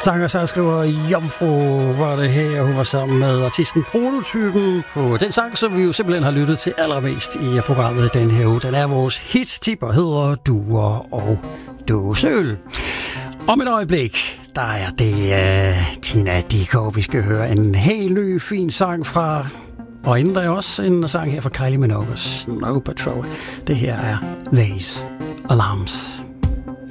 Sanger skriver Jomfru var det her. Hun var sammen med artisten Prototypen på den sang, som vi jo simpelthen har lyttet til allermest i programmet den her uge. Den er vores hit-tip og hedder Duer og Dåseøl. Om et øjeblik, der er det Tina Dickow. Vi skal høre en helt ny, fin sang fra... Og inden der er også en sang her fra Kylie Minogue, Snow Patrol. Det her er These Alarms.